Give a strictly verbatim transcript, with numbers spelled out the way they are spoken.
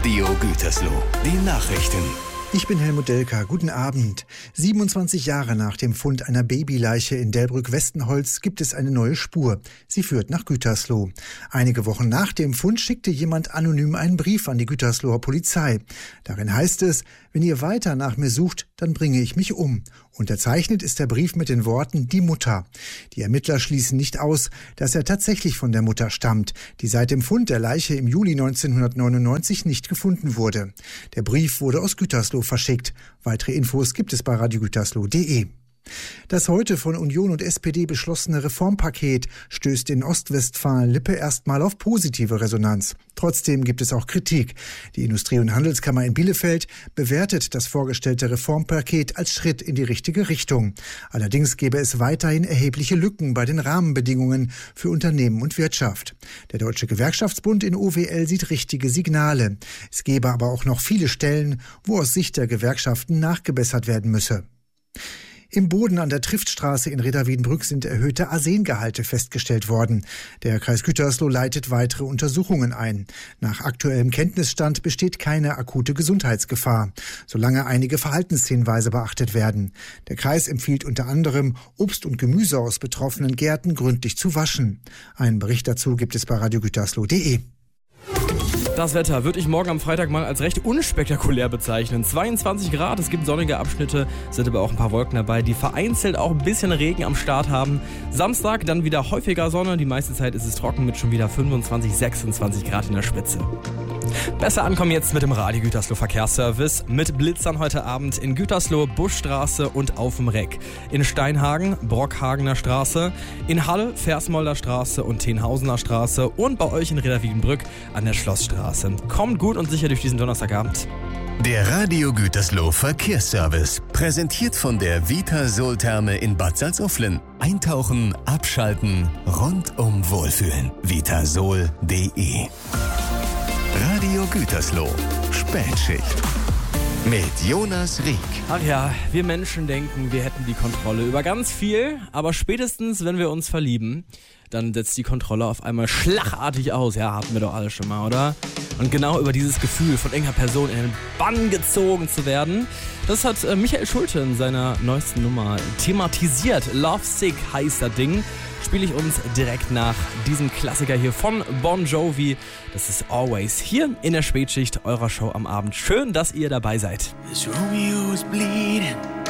Radio Gütersloh, die Nachrichten. Ich bin Helmut Delka. Guten Abend. siebenundzwanzig Jahre nach dem Fund einer Babyleiche in Delbrück-Westenholz gibt es eine neue Spur. Sie führt nach Gütersloh. Einige Wochen nach dem Fund schickte jemand anonym einen Brief an die Gütersloher Polizei. Darin heißt es: Wenn ihr weiter nach mir sucht, dann bringe ich mich um. Unterzeichnet ist der Brief mit den Worten „Die Mutter". Die Ermittler schließen nicht aus, dass er tatsächlich von der Mutter stammt, die seit dem Fund der Leiche im Juli neunzehnhundertneunundneunzig nicht gefunden wurde. Der Brief wurde aus Gütersloh verschickt. Weitere Infos gibt es bei radiogütersloh punkt de. Das heute von Union und S P D beschlossene Reformpaket stößt in Ostwestfalen-Lippe erstmal auf positive Resonanz. Trotzdem gibt es auch Kritik. Die Industrie- und Handelskammer in Bielefeld bewertet das vorgestellte Reformpaket als Schritt in die richtige Richtung. Allerdings gäbe es weiterhin erhebliche Lücken bei den Rahmenbedingungen für Unternehmen und Wirtschaft. Der Deutsche Gewerkschaftsbund in O W L sieht richtige Signale. Es gäbe aber auch noch viele Stellen, wo aus Sicht der Gewerkschaften nachgebessert werden müsse. Im Boden an der Triftstraße in Reda-Wiedenbrück sind erhöhte Arsengehalte festgestellt worden. Der Kreis Gütersloh leitet weitere Untersuchungen ein. Nach aktuellem Kenntnisstand besteht keine akute Gesundheitsgefahr, solange einige Verhaltenshinweise beachtet werden. Der Kreis empfiehlt unter anderem, Obst und Gemüse aus betroffenen Gärten gründlich zu waschen. Einen Bericht dazu gibt es bei radiogütersloh punkt de. Das Wetter würde ich morgen am Freitag mal als recht unspektakulär bezeichnen. zweiundzwanzig Grad, es gibt sonnige Abschnitte, sind aber auch ein paar Wolken dabei, die vereinzelt auch ein bisschen Regen am Start haben. Samstag dann wieder häufiger Sonne, die meiste Zeit ist es trocken mit schon wieder fünfundzwanzig, sechsundzwanzig Grad in der Spitze. Besser ankommen jetzt mit dem Radio Gütersloh Verkehrsservice. Mit Blitzern heute Abend in Gütersloh, Buschstraße und auf dem Reck. In Steinhagen, Brockhagener Straße. In Halle, Versmolder Straße und Tenhausener Straße. Und bei euch in Reda-Wiedenbrück an der Schlossstraße. Kommt gut und sicher durch diesen Donnerstagabend. Der Radio Gütersloh Verkehrsservice. Präsentiert von der Vitasol-Therme in Bad Salzuflen. Eintauchen, abschalten, rundum wohlfühlen. vitasol punkt de. Radio Gütersloh. Spätschicht. Mit Jonas Rieck. Ach ja, wir Menschen denken, wir hätten die Kontrolle über ganz viel, aber spätestens, wenn wir uns verlieben, dann setzt die Kontrolle auf einmal schlagartig aus. Ja, hatten wir doch alle schon mal, oder? Und genau über dieses Gefühl, von irgendeiner Person in den Bann gezogen zu werden, das hat äh, Michael Schulte in seiner neuesten Nummer thematisiert. Love Sick heißt das Ding. Spiele ich uns direkt nach diesem Klassiker hier von Bon Jovi. Das ist Always hier in der Spätschicht eurer Show am Abend. Schön, dass ihr dabei seid. This Romeo is bleeding.